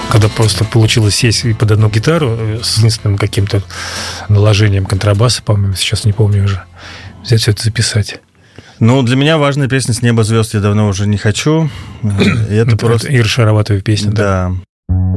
Когда просто получилось сесть и под одну гитару с единственным каким-то наложением контрабаса, по-моему, сейчас не помню уже, взять все это записать. Ну, для меня важная песня «С неба звезд я давно уже не хочу». И это просто... Ира Шароватова песня, да.